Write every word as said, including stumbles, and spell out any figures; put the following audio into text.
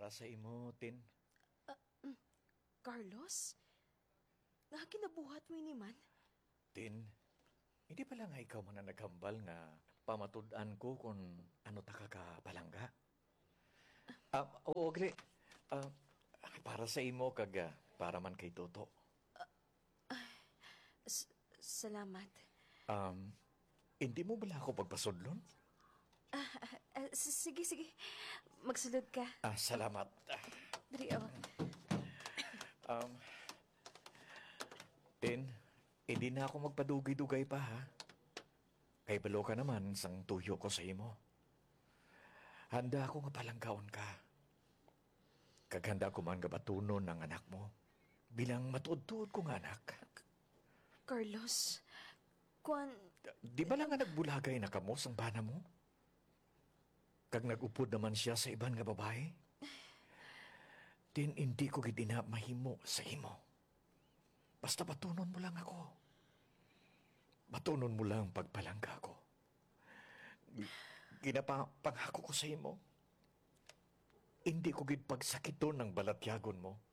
para sa imo, Tin. Carlos? Nakakinabuhat mo ini man? Tin, hindi pala nga ikaw man na naghambal nga pamatud-an ko kung ano ta ka kapalangga. Ah, oo, Gre. Ah, para sa imo kag ah, para man kay Toto. S- Salamat. Um, hindi mo bala ako pagpasudlon? Ah, s- sige, sige. Magsulod ka. Ah, salamat. Dali, oh. Tin, hindi na ako magpadugay-dugay pa, ha? Kay balo ka naman sang tuyo ko sa imo. Handa ako nga palanggaon ka. Kaghanda ko man nga batunon ng anak mo. Bilang matuod-tuod ko nga anak. Carlos, Kwan, Di ba lang nga nagbulagay na kamo sang bana mo? Kag nag-upod naman siya sa iban nga babae? Tin, hindi ko gidina mahimo sa imo. Basta batunon mo lang ako. Batunon mo lang pagpalangga ko. Gi- Ginapangako ko sa imo. Hindi ko gid pagsakiton ng balatyagon mo.